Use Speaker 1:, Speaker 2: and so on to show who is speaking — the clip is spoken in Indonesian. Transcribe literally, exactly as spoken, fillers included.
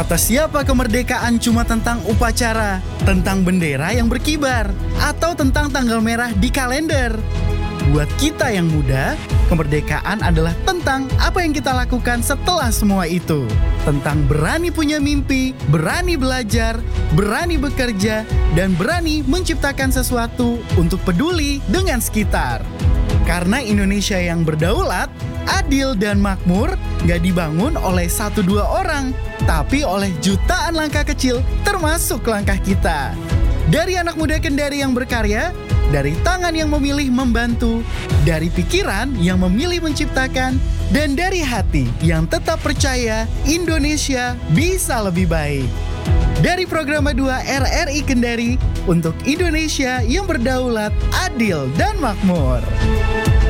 Speaker 1: Kata siapa kemerdekaan cuma tentang upacara, tentang bendera yang berkibar, atau tentang tanggal merah di kalender? Buat kita yang muda, kemerdekaan adalah tentang apa yang kita lakukan setelah semua itu. Tentang berani punya mimpi, berani belajar, berani bekerja, dan berani menciptakan sesuatu untuk peduli dengan sekitar. Karena Indonesia yang berdaulat, adil dan makmur gak dibangun oleh satu dua orang, tapi oleh jutaan langkah kecil termasuk langkah kita. Dari anak muda Kendari yang berkarya, dari tangan yang memilih membantu, dari pikiran yang memilih menciptakan, dan dari hati yang tetap percaya Indonesia bisa lebih baik. Dari Program dua R R I Kendari untuk Indonesia yang berdaulat, adil, dan makmur.